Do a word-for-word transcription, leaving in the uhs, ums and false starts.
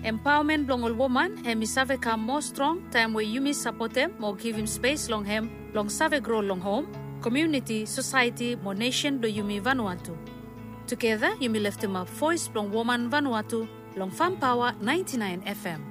Empowerment long all woman hemi save come more strong time where you support them more give him space long him long save grow long home community society more nation do you me Vanuatu. Together you me lift him up voice long woman Vanuatu long Farm Power ninety-nine F M.